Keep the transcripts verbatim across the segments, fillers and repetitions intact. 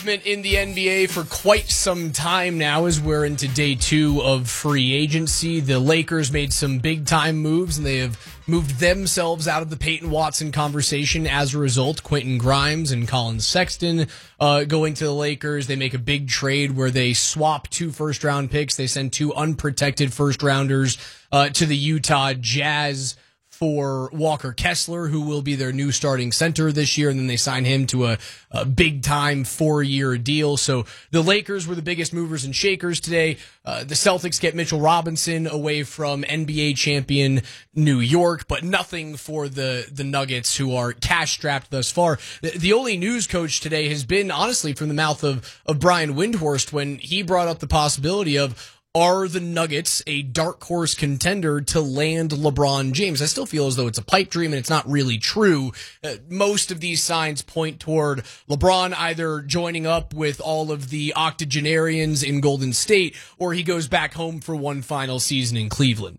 movement in the N B A for quite some time now as we're into day two of free agency. The Lakers made some big-time moves, and they have moved themselves out of the Peyton Watson conversation as a result. Quentin Grimes and Colin Sexton uh, going to the Lakers. They make a big trade where they swap two first-round picks. They send two unprotected first-rounders uh, to the Utah Jazz for Walker Kessler, who will be their new starting center this year, and then they sign him to a, a big-time four-year deal. So the Lakers were the biggest movers and shakers today. Uh, the Celtics get Mitchell Robinson away from N B A champion New York, but nothing for the, the Nuggets, who are cash-strapped thus far. The, the only news coach today has been, honestly, from the mouth of, of Brian Windhorst when he brought up the possibility of, are the Nuggets a dark horse contender to land LeBron James? I still feel as though it's a pipe dream and it's not really true. Uh, most of these signs point toward LeBron either joining up with all of the octogenarians in Golden State, or he goes back home for one final season in Cleveland.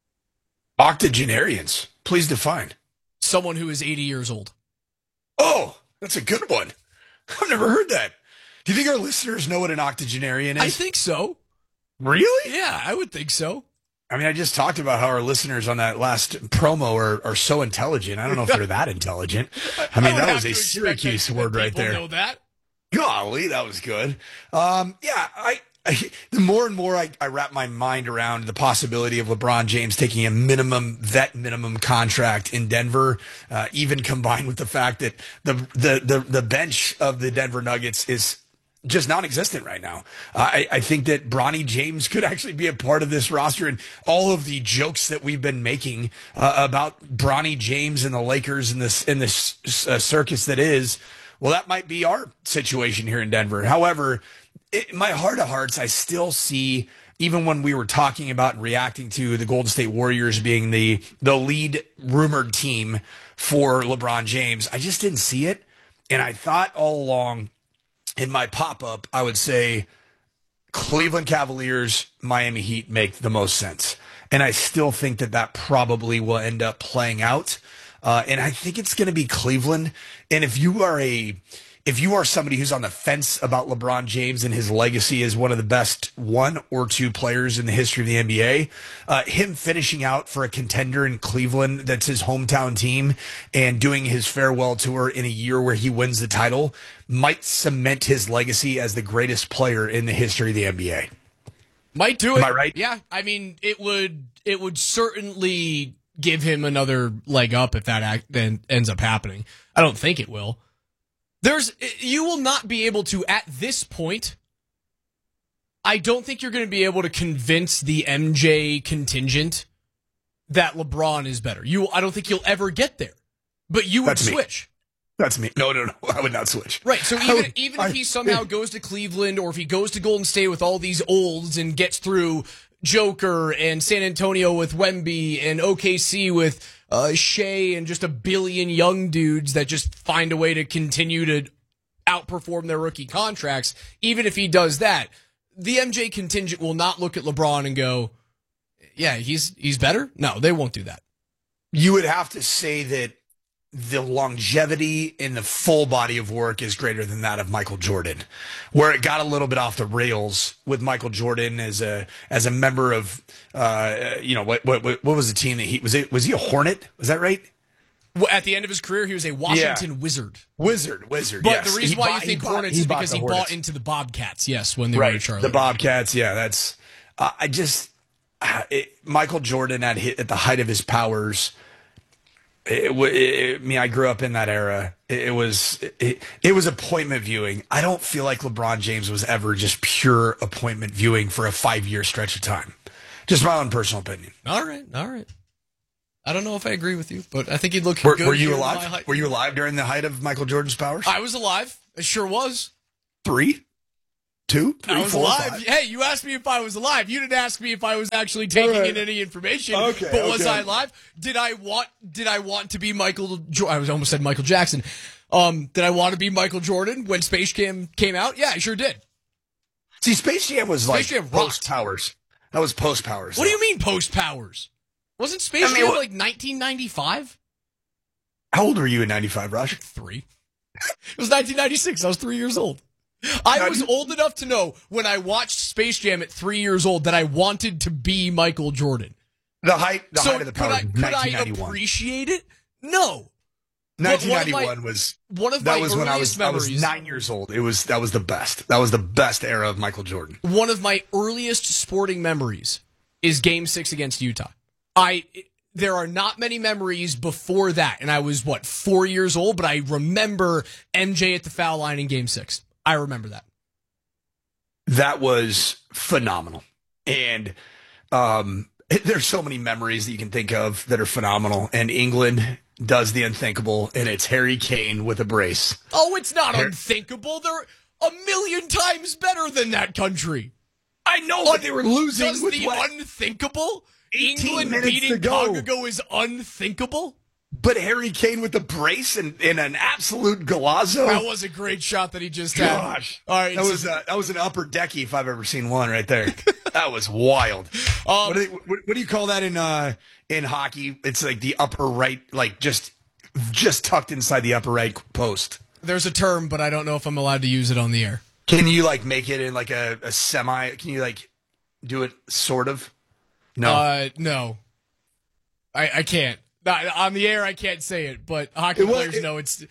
Octogenarians? Please define. Someone who is eighty years old. Oh, that's a good one. I've never heard that. Do you think our listeners know what an octogenarian is? I think so. Really? Yeah, I would think so. I mean, I just talked about how our listeners on that last promo are, are so intelligent. I don't know if they're that intelligent. I mean, I that was a Syracuse that, word that right there. Know that? Golly, that was good. Um, yeah, I, I the more and more I, I wrap my mind around the possibility of LeBron James taking a minimum vet minimum contract in Denver, uh, even combined with the fact that the the the, the bench of the Denver Nuggets is just non-existent right now. Uh, I, I think that Bronny James could actually be a part of this roster, and all of the jokes that we've been making uh, about Bronny James and the Lakers and this in this uh, circus that is, well, that might be our situation here in Denver. However, it, my heart of hearts, I still see, even when we were talking about and reacting to the Golden State Warriors being the the lead rumored team for LeBron James, I just didn't see it, and I thought all along, in my pop-up, I would say Cleveland Cavaliers, Miami Heat make the most sense. And I still think that that probably will end up playing out. Uh, and I think it's going to be Cleveland. And if you are a, if you are somebody who's on the fence about LeBron James and his legacy as one of the best one or two players in the history of the N B A, uh, him finishing out for a contender in Cleveland that's his hometown team and doing his farewell tour in a year where he wins the title might cement his legacy as the greatest player in the history of the N B A. Might do it. Am I right? Yeah. I mean, it would it would certainly give him another leg up if that act, then ends up happening. I don't think it will. There's you will not be able to, at this point, I don't think you're going to be able to convince the M J contingent that LeBron is better. You, I don't think you'll ever get there, but you would That's switch. Me. That's me. No, no, no. I would not switch. Right. So even would, even I, if he somehow I, goes to Cleveland, or if he goes to Golden State with all these olds and gets through Joker and San Antonio with Wemby and O K C with uh, Shea and just a billion young dudes that just find a way to continue to outperform their rookie contracts, even if he does that, the M J contingent will not look at LeBron and go, yeah, he's he's better. No, they won't do that. You would have to say that the longevity in the full body of work is greater than that of Michael Jordan, where it got a little bit off the rails with Michael Jordan as a as a member of uh you know what what what was the team that he was it was he a Hornet, was that right? Well, at the end of his career, he was a Washington yeah. Wizard. Wizard, Wizard. But yes. the reason he why bought, you think bought, Hornets is because he Hornets. bought into the Bobcats. Yes, when they right. were in Charlotte. The Bobcats. Yeah, that's uh, I just uh, it, Michael Jordan at hit, at the height of his powers. It, it, it, I mean, I grew up in that era. It, it was it, it was appointment viewing. I don't feel like LeBron James was ever just pure appointment viewing for a five year stretch of time. Just my own personal opinion. All right, all right. I don't know if I agree with you, but I think he'd look were, good. Were you alive? Were you alive during the height of Michael Jordan's powers? I was alive. I sure was. Three? Two? Three, I was four, alive. five. Hey, you asked me if I was alive. You didn't ask me if I was actually taking right. in any information. Okay, but was okay. I alive? Did I want? Did I want to be Michael? Jo- I was almost said Michael Jackson. Um, did I want to be Michael Jordan when Space Jam came out? Yeah, I sure did. See, Space Jam was Space like Jam post Powers. That was post Powers. What do you mean post Powers? Wasn't Space I mean, Jam what- like nineteen ninety-five? How old were you in ninety-five, Rush? Three. It was nineteen ninety-six. I was three years old. I was old enough to know when I watched Space Jam at three years old that I wanted to be Michael Jordan. The height, the so height of the power. Could I, could nineteen ninety-one. I appreciate it? No. nineteen ninety-one my, was one of that my was when I was memories. I was nine years old. It was that was the best. That was the best era of Michael Jordan. One of my earliest sporting memories is Game Six against Utah. I there are not many memories before that, and I was what four years old, but I remember M J at the foul line in Game Six. I remember that. That was phenomenal, and um, there's so many memories that you can think of that are phenomenal. And England does the unthinkable, and it's Harry Kane with a brace. Oh, it's not Harry- unthinkable. They're a million times better than that country. I know, but they were losing. Does with the what? England minutes beating to go. Congo is unthinkable? But Harry Kane with the brace and, and an absolute golazo. That was a great shot that he just Gosh. had. All right, that so, was uh, that was an upper decky if I've ever seen one right there. That was wild. Um, what, do they, what, what do you call that in uh, in hockey? It's like the upper right, like just just tucked inside the upper right post. There's a term, but I don't know if I'm allowed to use it on the air. Can you like make it in like a, a semi? Can you like do it sort of? No, uh, no, I I can't. Not, on the air, I can't say it, but hockey It was- players it- know it's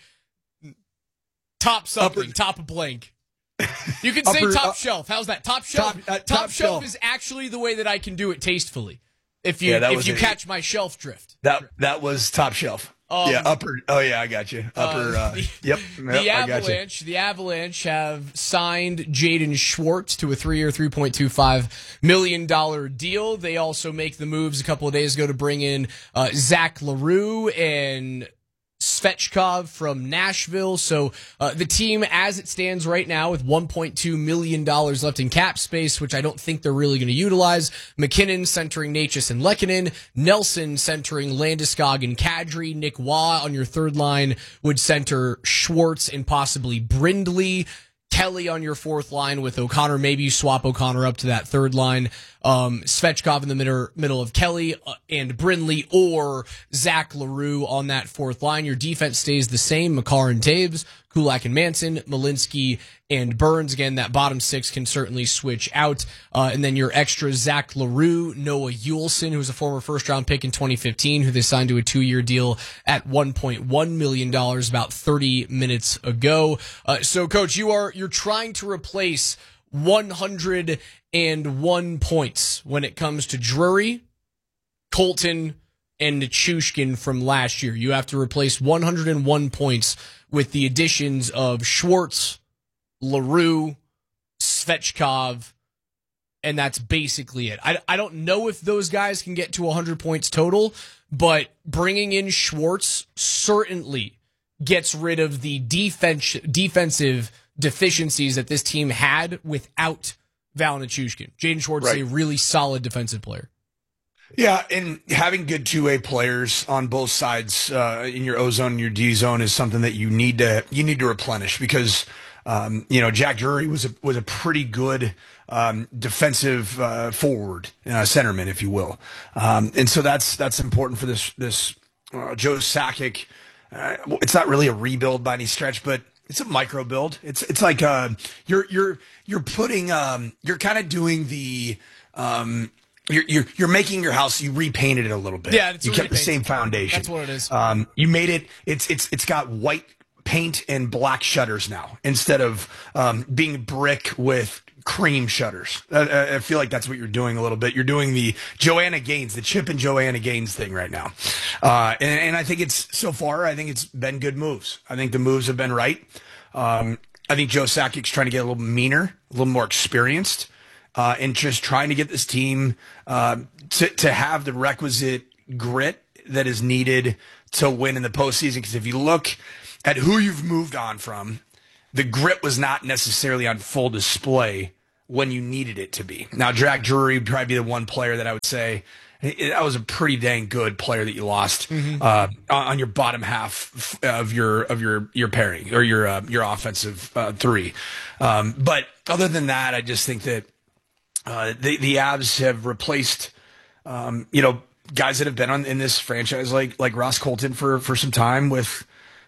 top something, Upper- top of blank. You can say Upper- top uh, shelf. How's that? Top shelf. Top- uh, top, top shelf, shelf. is actually the way that I can do it tastefully. If you Yeah, that if was you a- catch my shelf drift. that that was top shelf. Um, yeah, upper. Oh yeah, I got you. Upper. Uh, Uh, the- yep. The yep, I got you. Avalanche, the Avalanche have signed Jaden Schwartz to a three-year, three point two five million dollars deal. They also make the moves a couple of days ago to bring in uh, Zach LaRue and Svechkov from Nashville. So uh, the team, as it stands right now, with one point two million dollars left in cap space, which I don't think they're really going to utilize. McKinnon centering Natchez and Lehkonen. Nelson centering Landeskog and Kadri. Nick Waugh on your third line would center Schwartz and possibly Brindley. Kelly on your fourth line with O'Connor. Maybe you swap O'Connor up to that third line. Um, Svechkov in the middle, middle of Kelly uh, and Brindley, or Zach LaRue on that fourth line. Your defense stays the same. Makar and Taves, Kulak and Manson, Malinsky and Burns. Again, that bottom six can certainly switch out. Uh, and then your extra Zach LaRue, Noah Juleson, who was a former first round pick in twenty fifteen, who they signed to a two year deal at one point one million dollars about thirty minutes ago. Uh, so coach, you are, you're trying to replace one hundred one points when it comes to Drury, Colton, and Nichushkin from last year. You have to replace one hundred one points with the additions of Schwartz, LaRue, Svechkov, and that's basically it. I, I don't know if those guys can get to one hundred points total, but bringing in Schwartz certainly gets rid of the defense, defensive deficiencies that this team had without Val Nichushkin. Jaden Schwartz Right. is a really solid defensive player. Yeah, and having good two-way players on both sides uh, in your O zone and your D zone is something that you need to you need to replenish because um, you know Jack Drury was a was a pretty good um, defensive uh, forward, uh, centerman, if you will, um, and so that's that's important for this this uh, Joe Sakic. Uh, it's not really a rebuild by any stretch, but it's a micro build. It's it's like uh, you're you're you're putting um, you're kind of doing the um, you're you're you're making your house. You repainted it a little bit. Yeah, it's you a kept the repaint. same foundation. That's what it is. Um, you made it. It's it's it's got white paint and black shutters now instead of um, being brick with cream shutters. I, I feel like that's what you're doing a little bit. You're doing the Joanna Gaines, the Chip and Joanna Gaines thing right now. Uh, and, and I think it's, so far, I think it's been good moves. I think the moves have been right. Um, I think Joe Sakic's trying to get a little meaner, a little more experienced, uh, and just trying to get this team uh, to, to have the requisite grit that is needed to win in the postseason. Because if you look at who you've moved on from, the grit was not necessarily on full display when you needed it to be. Now, Jack Drury would probably be the one player that I would say that was a pretty dang good player that you lost mm-hmm. uh, on your bottom half of your of your your pairing or your uh, your offensive uh, three. Um, but other than that, I just think that uh, the the Avs have replaced um, you know guys that have been on in this franchise like like Ross Colton for for some time with.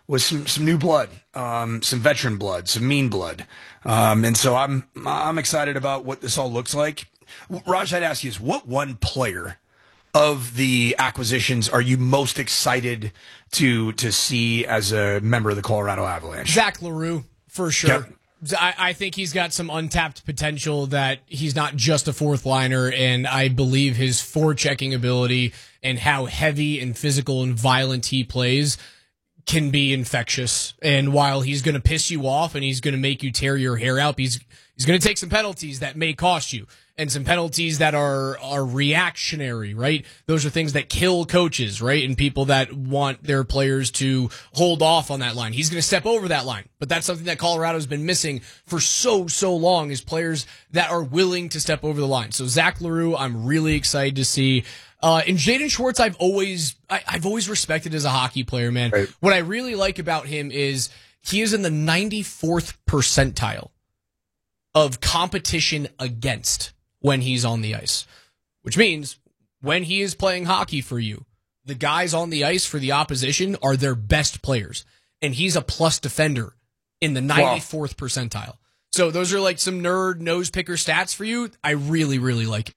with some, some new blood, um, some veteran blood, some mean blood. Um, and so I'm I'm excited about what this all looks like. Raj, I'd ask you is, what one player of the acquisitions are you most excited to to see as a member of the Colorado Avalanche? Zach Larue, for sure. Yep. I, I think he's got some untapped potential, that he's not just a fourth liner, and I believe his forechecking ability and how heavy and physical and violent he plays can be infectious. And while he's going to piss you off and he's going to make you tear your hair out, he's he's going to take some penalties that may cost you, and some penalties that are are reactionary, right? Those are things that kill coaches, right? And people that want their players to hold off on that line. He's going to step over that line. But that's something that Colorado's been missing for so, so long, is players that are willing to step over the line. So Zach Larue, I'm really excited to see. Uh, and Jaden Schwartz, I've always, I, I've always respected as a hockey player, man. Right. What I really like about him is he is in the ninety-fourth percentile of competition against when he's on the ice, which means when he is playing hockey for you, the guys on the ice for the opposition are their best players, and he's a plus defender in the ninety-fourth wow. percentile. So those are like some nerd nose picker stats for you. I really, really like it.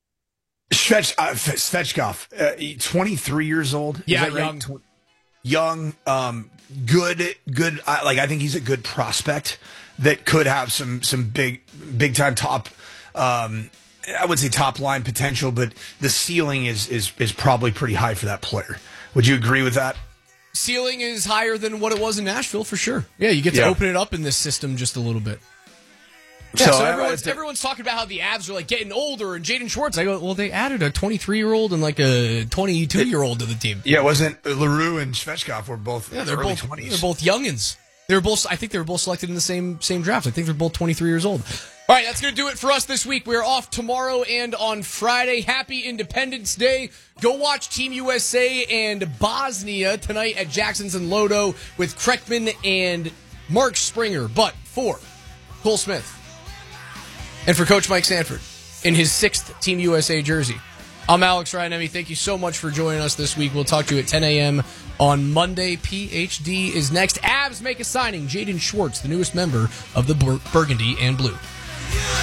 Svech, uh, Svechkov, uh, twenty-three years old. Yeah, right? young. Tw- young, um, good, good. Uh, like I think he's a good prospect that could have some some big, big time top. Um, I would say top line potential, but the ceiling is is is probably pretty high for that player. Would you agree with that? Ceiling is higher than what it was in Nashville, for sure. Yeah, you get to yeah. open it up in this system just a little bit. Yeah, so, so everyone's, everyone's talking about how the Avs are like getting older, and Jaden Schwartz. I go, well, they added a twenty-three-year-old and like a twenty-two-year-old to the team. Yeah, wasn't Larue and Svechkov were both yeah, they're early both twenties. They're both youngins. They were both. I think they were both selected in the same same draft. I think they're both twenty-three years old. All right, that's going to do it for us this week. We're off tomorrow and on Friday. Happy Independence Day. Go watch Team U S A and Bosnia tonight at Jackson's and Lodo with Kreckman and Mark Springer. But for Cole Smith and for Coach Mike Sanford in his sixth Team U S A jersey, I'm Alex Ryanemi. Thank you so much for joining us this week. We'll talk to you at ten a.m. on Monday. P H D is next. Avs make a signing. Jaden Schwartz, the newest member of the Bur- Burgundy and Blue.